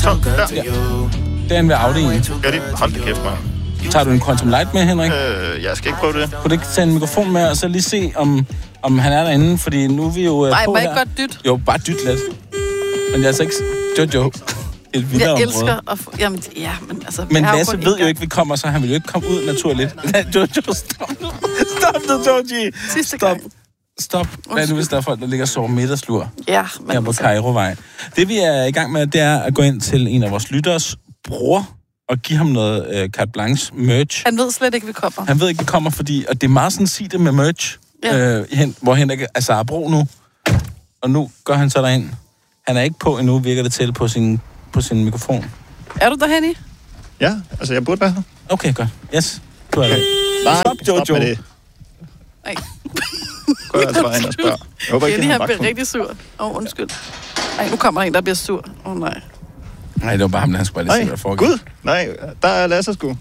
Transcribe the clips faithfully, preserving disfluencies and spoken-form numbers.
Så, der. Ja. Den ved Audi'en. Gør det? Hold da kæft, man. Tager du en Quantum Light med, Henrik? Øh, jeg skal ikke prøve det. Kunne du ikke tage en mikrofon med, og så lige se, om, om han er derinde? Fordi nu er vi jo uh, Nej, på må her. ikke godt dyt. Jo, bare dyt lidt. Men jeg er altså ikke... Jojo. Et vildere Jeg område. elsker at få... Jamen, ja, men altså... Men jeg har Lasse kun ved én jo ikke, vi kommer, så han vil jo ikke komme ud naturligt. Jojo, stop nu. Stop nu, Joji. Sidste Stop. gang. Stop. Hvad er det, hvis der er folk, der ligger og sover middagslur Ja, men her på altså, Kairovej? Det, vi er i gang med, det er at gå ind til en af vores lytteres bror og give ham noget øh, carte blanche merch. han ved slet ikke, vi kommer. Han ved ikke, vi kommer, fordi... Og det er meget sådan, sig det med merch, Ja. øh, hen, hvor Henrik er Sabro nu. Og nu går han så derind. Han er ikke på endnu, virker det til, på sin, på sin mikrofon. Er du der, Henny? Ja, altså jeg burde være her. Okay, godt. Yes, du er der. Nej, Stop, Jojo. stop med det. Nej. Gå altså bare ind og spørg. Jeg håber ikke, Henny, det han har bliver vagthund. rigtig sur. Åh, oh, undskyld. Nej, nu kommer der en, der bliver sur. Åh, oh, nej. Nej, det var bare ham, der han skulle bare lige se, hvad der Nej, foregik. gud. Nej, der er Lasse sgu.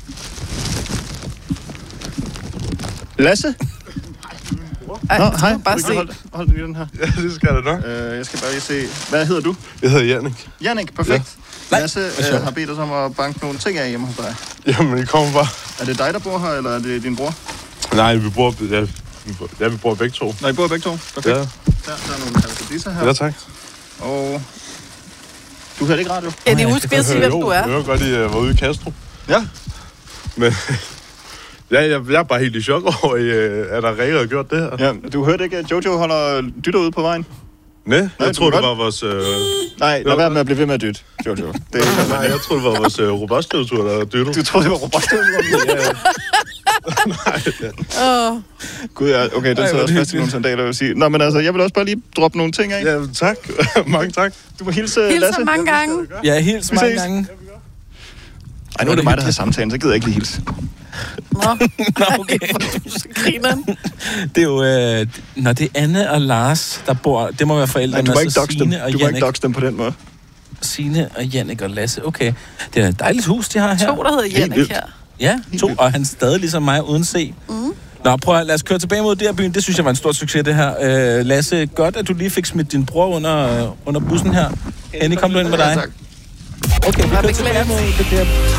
Lasse? Ej, Nå, jeg skal hej. bare Du se. kan Hold, hold lige den her. Ja, det skal jeg da nok. Øh, jeg skal bare lige se. Hvad hedder du? Jeg hedder Jannik. Jannik, perfekt. Nej, Lasse hvor øh, sjovt. har bedt os om at banke nogle ting af hjemme hos dig. Jamen, I kommer bare. Er det dig, der bor her, eller er det din bror? Nej, vi bor, ja, vi bor, ja, vi bor begge to. Nå, I bor begge to. Perfekt. Ja, Der, der er nogle kalkadisser her. ja tak. Og du hørte ikke radio? Kan de huske at sige, hvem du Jeg er? hører godt, I uh, var ude i Castro. Ja. Men ja, jeg, jeg er bare helt i chok over, uh, at der Rikke har gjort det her. Ja, du hørte ikke, at Jojo holder dytter ude på vejen? Nej, jeg du troede, kan det var vores... Uh... Nej, lad være med at blive ved med at dytte, Jojo. Det er, Nej, jeg troede, det var vores uh, robotstøvtur, der dyttede. du troede, det var robotstøvsugeren? Ja, Åh, Gud, ja, okay, den Ej, hvor sidder også fast i hyggeligt. nogle sandaler, jeg vil sige. Nå, men altså, jeg vil også bare lige droppe nogle ting af. ja, tak. Mange tak. Du må hilse hilser Lasse. mange gange. Ja, helt Vi mange ses. gange. Ej, nu er det mig, der har samtalen, så gider jeg ikke lige hilse. Nå, Nå, okay. så griner han. Det er jo... Øh, når det er Anne og Lars, der bor... Det må være Nej, forældrene, du må og ikke så doxe dem. Signe og Du må ikke Jannik. doxe dem på den måde. Signe og Jannik og Lasse. Okay. Det er et dejligt hus, de har her. To, der hedder Jannik vildt. her. Ja, to, og han er stadig ligesom mig, uden C. Mm. Nå, prøv at lad os køre tilbage mod det her byen. Det synes jeg var en stor succes, det her. Øh, Lasse, godt, at du lige fik smidt din bror under, øh, under bussen her. Henny, kom du ind med dig? Ja, tak. Okay, vi Var kører tilbage beklaget. mod det der